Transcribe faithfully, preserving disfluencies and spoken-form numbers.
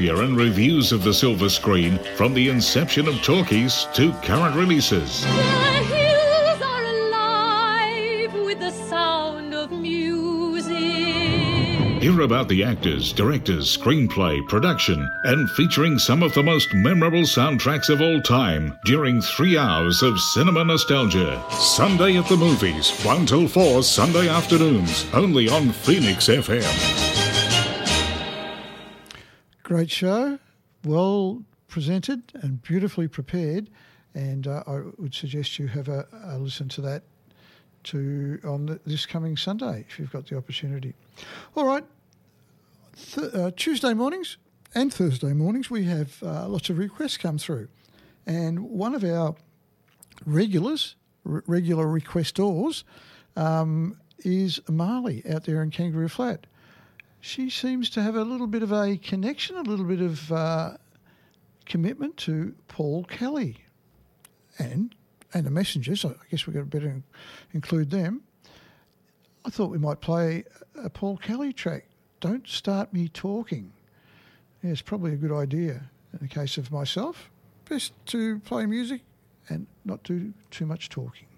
And reviews of the silver screen from the inception of talkies to current releases. The hills are alive with the sound of music. Hear about the actors, directors, screenplay, production, and featuring some of the most memorable soundtracks of all time during three hours of cinema nostalgia. Sunday at the Movies, one till four Sunday afternoons, only on Phoenix F M. Great show, well presented and beautifully prepared, and uh, I would suggest you have a, a listen to that to on the, this coming Sunday if you've got the opportunity. All right, Th- uh, Tuesday mornings and Thursday mornings we have uh, lots of requests come through, and one of our regulars, r- regular requestors, um, is Marley out there in Kangaroo Flat. She seems to have a little bit of a connection, a little bit of uh, commitment to Paul Kelly and and the Messengers. I guess we've got to better include them. I thought we might play a Paul Kelly track, Don't Start Me Talking. Yeah, it's probably a good idea in the case of myself. Best to play music and not do too much talking.